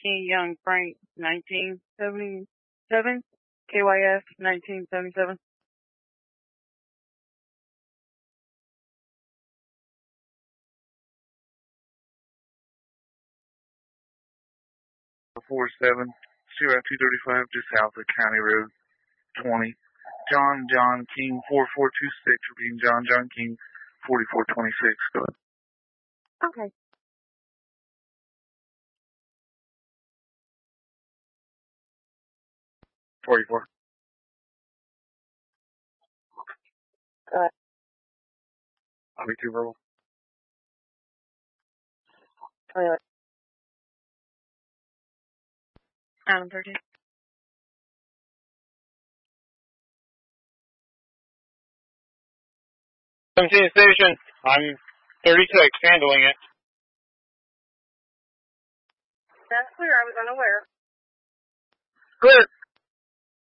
Young Frank, 1977. KYF, 1977. 47, Sierra 235, just south of County Road 20. John King, 4426, repeating John King, 4426. Go ahead. Okay. $44. I'll be too verbal. Adam 13. Station. I'm 36, handling it. That's clear. I was unaware. Clear.